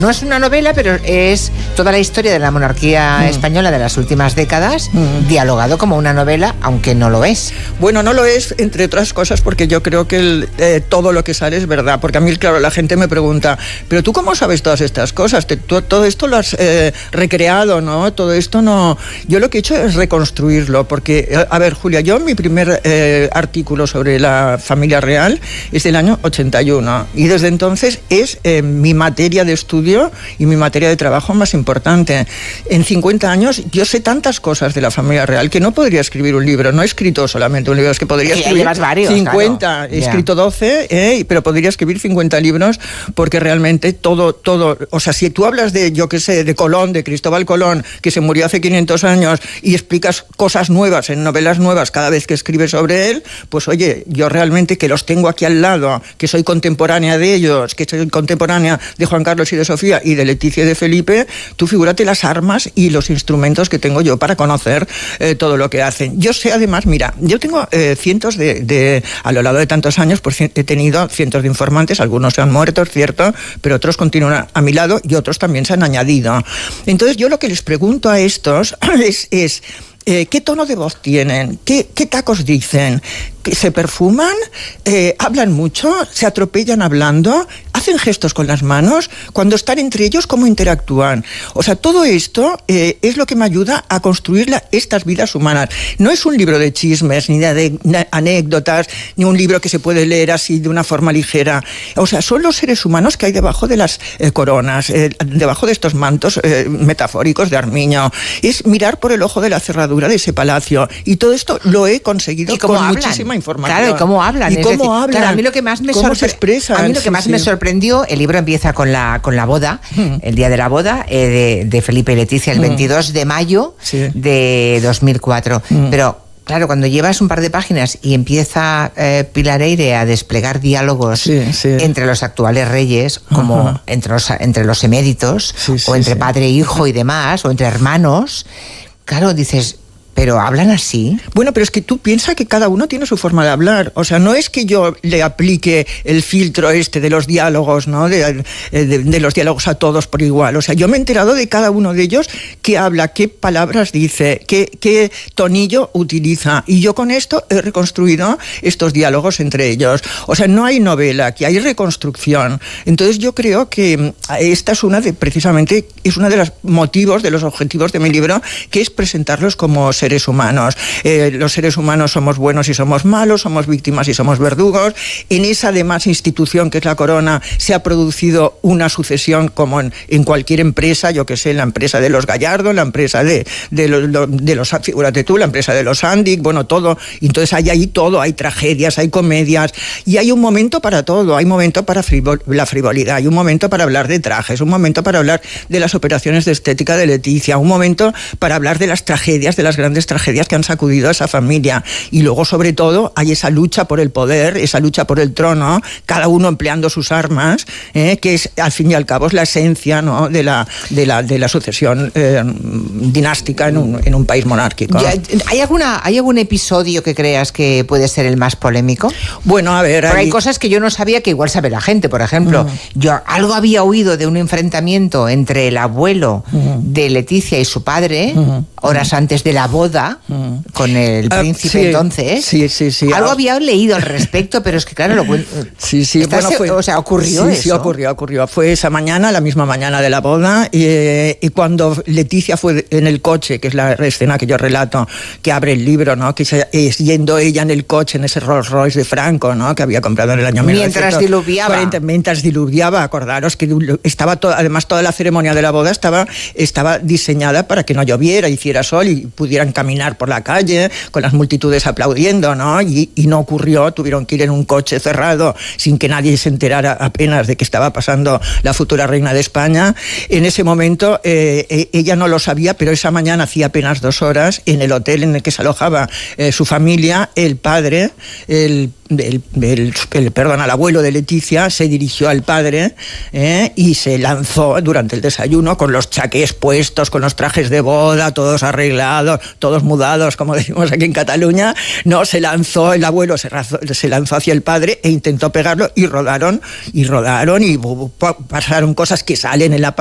No es una novela, pero es toda la historia de la monarquía española de las últimas décadas, dialogado como una novela, aunque no lo es. Bueno, no lo es, entre otras cosas, porque yo creo que todo lo que sale es verdad. Porque a mí, claro, la gente me pregunta, ¿pero tú cómo sabes todas estas cosas? Todo esto lo has recreado, ¿no? Todo esto no... Yo lo que he hecho es reconstruirlo, porque, a ver, Julia, yo mi primer artículo sobre la familia real es del año 81, y desde entonces es mi materia de estudio y mi materia de trabajo más importante. En 50 años yo sé tantas cosas de la familia real que no podría escribir un libro. No he escrito solamente un libro, es que podría escribir varios, 50. Claro. He escrito 12, pero podría escribir 50 libros, porque realmente todo, o sea, si tú hablas de, yo qué sé, de Colón, de Cristóbal Colón, que se murió hace 500 años, y explicas cosas nuevas en novelas nuevas cada vez que escribes sobre él, pues oye, yo realmente que los tengo aquí al lado, que soy contemporánea de ellos, que soy contemporánea de Juan Carlos y de Sofía y de Leticia y de Felipe, tú figúrate las armas y los instrumentos que tengo yo para conocer todo lo que hacen. Yo sé, además, mira, yo tengo cientos a lo largo de tantos años, pues he tenido cientos de informantes, algunos se han muerto, es cierto, pero otros continúan a mi lado y otros también se han añadido. Entonces yo lo que les pregunto a estos es ¿qué tono de voz tienen? ¿Qué tacos dicen? ¿Se perfuman? ¿Hablan mucho? ¿Se atropellan hablando? ¿Hacen gestos con las manos? Cuando están entre ellos, ¿cómo interactúan? O sea, todo esto es lo que me ayuda a construir estas vidas humanas. No es un libro de chismes, ni de anécdotas, ni un libro que se puede leer así de una forma ligera. O sea, son los seres humanos que hay debajo de las coronas, debajo de estos mantos metafóricos de armiño. Es mirar por el ojo de la cerradura de ese palacio. Y todo esto lo he conseguido con muchísima información. Claro, y cómo hablan. Hablan. Claro, a mí lo que más me ¿Cómo se expresan? A mí lo que más me sorprendió, el libro empieza con la boda, el día de la boda de Felipe y Leticia, el 22 de mayo de 2004. Pero claro, cuando llevas un par de páginas y empieza Pilar Eyre a desplegar diálogos entre los actuales reyes, como entre los eméritos, o entre padre e hijo y demás, o entre hermanos, claro, dices... ¿Pero hablan así? Bueno, pero es que tú piensas que cada uno tiene su forma de hablar. O sea, no es que yo le aplique el filtro de los diálogos, ¿no? De los diálogos a todos por igual. O sea, yo me he enterado de cada uno de ellos qué habla, qué palabras dice, qué tonillo utiliza. Y yo con esto he reconstruido estos diálogos entre ellos. O sea, no hay novela, aquí hay reconstrucción. Entonces yo creo que esta es precisamente uno de los motivos, de los objetivos de mi libro, que es presentarlos como seres humanos. Los seres humanos somos buenos y somos malos, somos víctimas y somos verdugos. En esa además institución que es la corona se ha producido una sucesión como en cualquier empresa, yo que sé, la empresa de los Gallardo, la empresa de los, figúrate tú, la empresa de los Andic, bueno, todo. Entonces hay ahí todo, hay tragedias, hay comedias, y hay un momento para todo, hay un momento para la frivolidad, hay un momento para hablar de trajes, un momento para hablar de las operaciones de estética de Leticia, un momento para hablar de las tragedias, de las grandes tragedias que han sacudido a esa familia. Y luego, sobre todo, hay esa lucha por el poder, esa lucha por el trono, cada uno empleando sus armas, que es, al fin y al cabo, es la esencia, ¿no? de la sucesión dinástica en un país monárquico. ¿Hay algún episodio que creas que puede ser el más polémico? Bueno, a ver... Pero hay cosas que yo no sabía que igual sabe la gente. Por ejemplo, yo algo había oído de un enfrentamiento entre el abuelo de Leticia y su padre, horas antes de la boda con el príncipe entonces. Sí. Algo había leído al respecto, pero es que claro, ocurrió eso. Sí, ocurrió. Fue esa mañana, la misma mañana de la boda, y cuando Leticia fue en el coche, que es la escena que yo relato, que abre el libro, ¿no? Que es yendo ella en el coche, en ese Rolls Royce de Franco, ¿no? Que había comprado en el año 1940. Mientras diluviaba, acordaros que estaba además toda la ceremonia de la boda estaba diseñada para que no lloviera, hiciera sol y pudieran caminar por la calle con las multitudes aplaudiendo, ¿no? Y no ocurrió, tuvieron que ir en un coche cerrado sin que nadie se enterara apenas de que estaba pasando la futura reina de España. En ese momento ella no lo sabía, pero esa mañana, hacía apenas 2 horas, en el hotel en el que se alojaba su familia, el padre, el al abuelo de Leticia, se dirigió al padre y se lanzó durante el desayuno con los chaqués puestos, con los trajes de boda, todos arreglados, todos mudados, como decimos aquí en Cataluña. No, se lanzó, el abuelo se lanzó hacia el padre e intentó pegarlo y rodaron y pasaron cosas que salen en la